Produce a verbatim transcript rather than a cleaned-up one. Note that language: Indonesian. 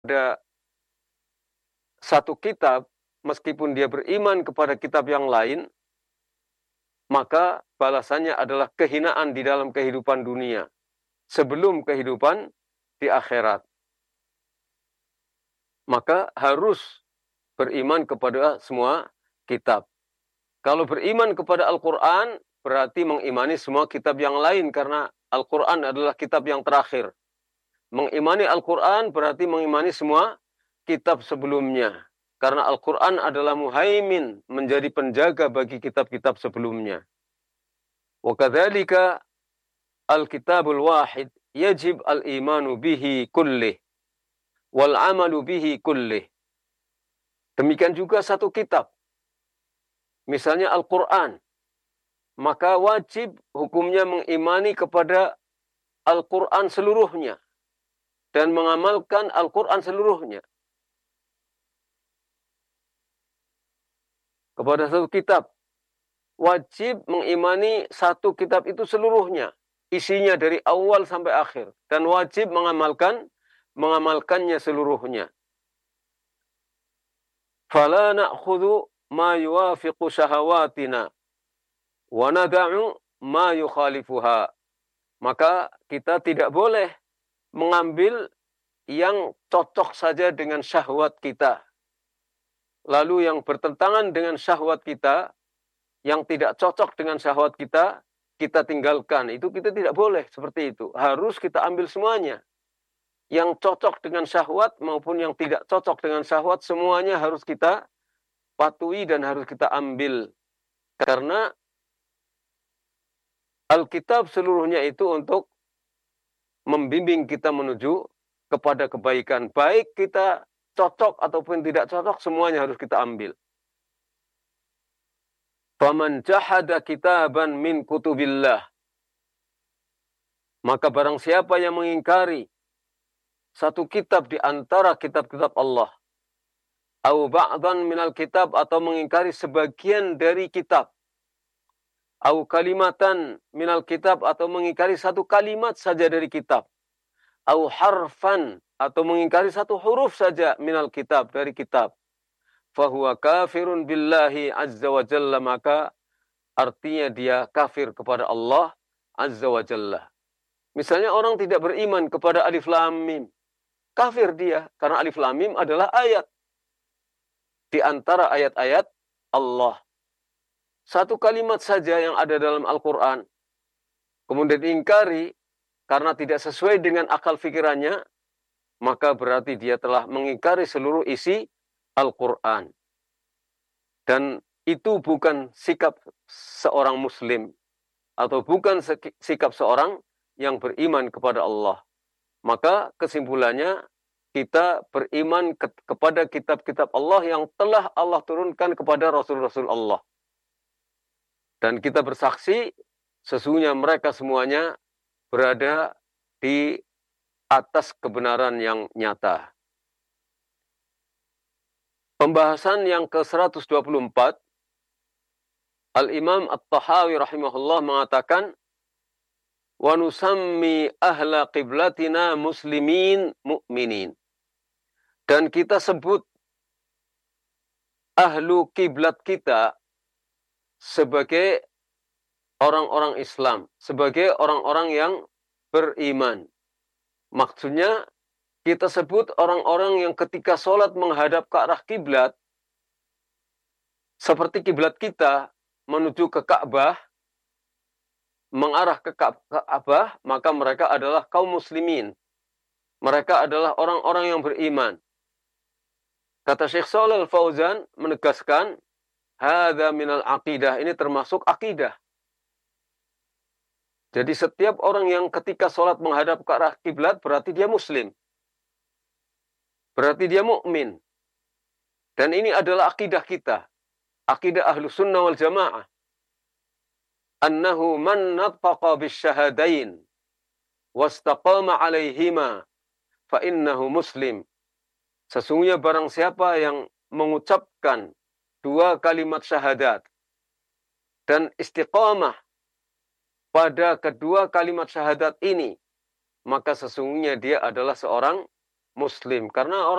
kepada satu kitab, meskipun dia beriman kepada kitab yang lain, maka balasannya adalah kehinaan di dalam kehidupan dunia, sebelum kehidupan di akhirat. Maka harus beriman kepada semua kitab. Kalau beriman kepada Al-Quran, berarti mengimani semua kitab yang lain, karena Al-Quran adalah kitab yang terakhir. Mengimani Al-Quran berarti mengimani semua kitab sebelumnya. Karena Al-Quran adalah muhaimin, menjadi penjaga bagi kitab-kitab sebelumnya. Wa kadzalika al-kitabul wahid yajib al-imanu bihi kullih wal amalu bihi kullih. Demikian juga satu kitab, misalnya Al-Quran, maka wajib hukumnya mengimani kepada Al-Quran seluruhnya dan mengamalkan Al-Quran seluruhnya. Kepada satu kitab, wajib mengimani satu kitab itu seluruhnya, isinya dari awal sampai akhir, dan wajib mengamalkan mengamalkannya seluruhnya. Fala na'khudhu ma yuwafiqu syahawatina wa nada'u ma yukhalifuha. Maka kita tidak boleh mengambil yang cocok saja dengan syahwat kita, lalu yang bertentangan dengan syahwat kita, yang tidak cocok dengan syahwat kita, kita tinggalkan. Itu kita tidak boleh seperti itu. Harus kita ambil semuanya. Yang cocok dengan syahwat maupun yang tidak cocok dengan syahwat, semuanya harus kita patuhi dan harus kita ambil. Karena Alkitab seluruhnya itu untuk membimbing kita menuju kepada kebaikan. Baik kita cocok ataupun tidak cocok, semuanya harus kita ambil. Faman jahada kitaban min kutubillah. Maka barang siapa yang mengingkari satu kitab di antara kitab-kitab Allah, au ba'dan minal kitab, atau mengingkari sebagian dari kitab, au kalimatan minal kitab, atau mengingkari satu kalimat saja dari kitab, au harfan, atau mengingkari satu huruf saja minal kitab, dari kitab, fahuwa kafirun billahi azza wa jalla, maka artinya dia kafir kepada Allah azza wa jalla. Misalnya orang tidak beriman kepada alif lam mim, kafir dia, karena alif lam mim adalah ayat di antara ayat-ayat Allah. Satu kalimat saja yang ada dalam Al-Quran, kemudian diingkari karena tidak sesuai dengan akal fikirannya, maka berarti dia telah mengingkari seluruh isi Al-Quran. Dan itu bukan sikap seorang muslim, atau bukan sikap seorang yang beriman kepada Allah. Maka kesimpulannya, kita beriman ke kepada kitab-kitab Allah yang telah Allah turunkan kepada Rasul-Rasul Allah. Dan kita bersaksi, sesungguhnya mereka semuanya berada di atas kebenaran yang nyata. Pembahasan yang ke seratus dua puluh empat, Al-Imam At-Tahawi rahimahullah mengatakan, wa nusammi ahla qiblatina muslimin mu'minin. Dan kita sebut ahlu kiblat kita sebagai orang-orang Islam, sebagai orang-orang yang beriman. Maksudnya, kita sebut orang-orang yang ketika sholat menghadap ke arah kiblat, seperti kiblat kita menuju ke Ka'bah, mengarah ke Ka'bah, maka mereka adalah kaum muslimin. Mereka adalah orang-orang yang beriman. Kata Syekh Shalih Al-Fauzan menegaskan, hadza minal aqidah, ini termasuk akidah. Jadi setiap orang yang ketika sholat menghadap ke arah kiblat berarti dia muslim. Berarti dia mukmin. Dan ini adalah akidah kita. Akidah ahlu sunnah wal jamaah. Annahu man natfaqa bisyahadain wastaqama alaihima fa innahu muslim. Sesungguhnya barang siapa yang mengucapkan dua kalimat syahadat dan istiqamah pada kedua kalimat syahadat ini, maka sesungguhnya dia adalah seorang muslim. Karena orang